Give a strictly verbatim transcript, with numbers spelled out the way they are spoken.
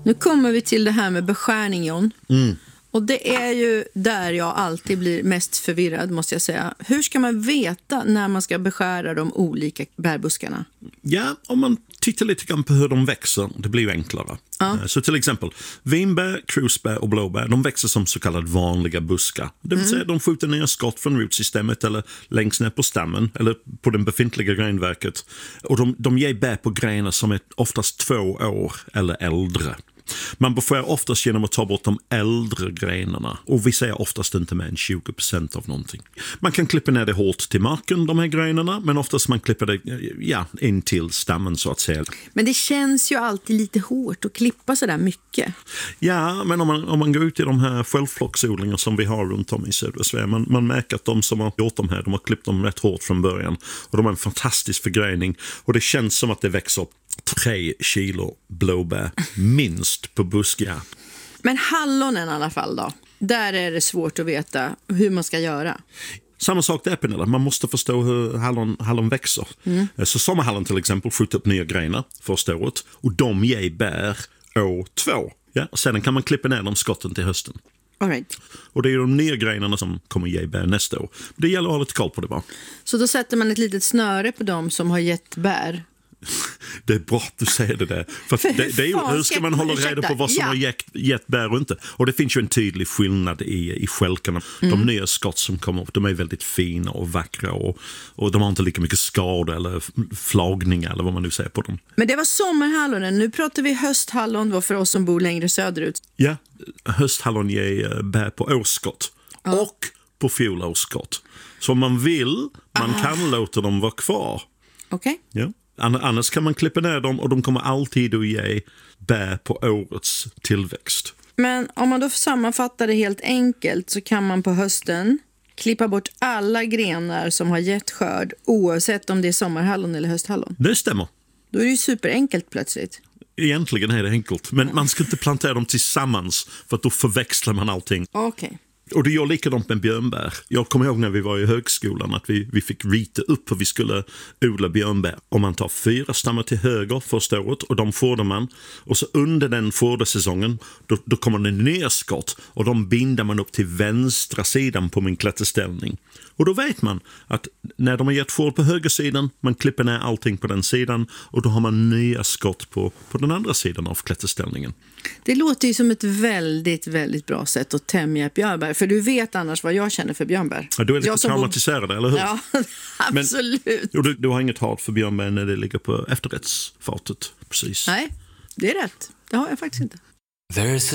Nu kommer vi till det här med beskärning, John. Mm. Och det är ju där jag alltid blir mest förvirrad, måste jag säga. Hur ska man veta när man ska beskära de olika bärbuskarna? Ja, om man tittar lite grann på hur de växer, det blir ju enklare. Ja. Så till exempel, vinbär, krusbär och blåbär, de växer som så kallade vanliga buskar. Det vill mm. säga, de skjuter ner skott från rotsystemet eller längst ner på stammen eller på det befintliga grenverket. Och de, de ger bär på grenar som är oftast två år eller äldre. Man beskär oftast genom att ta bort de äldre grenarna. Och vi säger oftast inte mer än tjugo procent av någonting. Man kan klippa ner det hårt till marken, de här grenarna. Men oftast man klipper det ja, in till stammen så att säga. Men det känns ju alltid lite hårt att klippa så där mycket. Ja, men om man, om man går ut i de här självflocksodlingar som vi har runt om i södra Sverige. Man, man märker att de som har gjort de här, de har klippt dem rätt hårt från början. Och de har en fantastisk förgrening. Och det känns som att det växer tre kilo blåbär minst på buskar. Men hallonen i alla fall då? Där är det svårt att veta hur man ska göra. Samma sak där, Pernilla. Man måste förstå hur hallon, hallon växer. Mm. Så sommarhallon till exempel skjuter upp nya grenar första året. Och de ger bär år två. Ja? Sedan kan man klippa ner de skotten till hösten. All right. Och det är de nya grenarna som kommer ge bär nästa år. Det gäller att ha lite koll på det bara. Så då sätter man ett litet snöre på dem som har gett bär? Det är bra att du säger det där. För För det, det är ju, hur ska man hålla reda på vad som ja. har gett, gett bär och inte? Och det finns ju en tydlig skillnad i, i skälkarna. Mm. De nya skott som kommer upp, de är väldigt fina och vackra. Och, och de har inte lika mycket skador eller flagningar eller vad man nu säger på dem. Men det var sommarhallonen. Nu pratar vi hösthallon för oss som bor längre söderut. Ja, hösthallon ger bär på årsskott. Ja. Och på fjolårsskott. Så om man vill, man ah. kan låta dem vara kvar. Okej. Okay. Ja. Annars kan man klippa ner dem och de kommer alltid att ge bär på årets tillväxt. Men om man då sammanfattar det helt enkelt så kan man på hösten klippa bort alla grenar som har gett skörd oavsett om det är sommarhallon eller hösthallon. Det stämmer. Då är det ju superenkelt plötsligt. Egentligen är det enkelt, men man ska inte plantera dem tillsammans för att då förväxlar man allting. Okej. Okay. Och det gör likadant med björnbär. Jag kommer ihåg när vi var i högskolan att vi, vi fick rita upp hur vi skulle odla björnbär. Om man tar fyra stammar till höger första året och de fårdar man. Och så under den fårdarsäsongen då, då kommer det ner skott och de binder man upp till vänstra sidan på min klätterställning. Och då vet man att när de har gett fård på höger sidan, man klipper ner allting på den sidan och då har man nya skott på, på den andra sidan av klätterställningen. Det låter ju som ett väldigt, väldigt bra sätt att tämja björnbär. För du vet annars vad jag känner för björnbär. Ja, du är lite jag traumatiserad, eller hur? Ja, absolut. Men, du, du har inget hat för björnbär när det ligger på efterrättsfatet, precis. Nej, det är rätt. Det har jag faktiskt inte. There's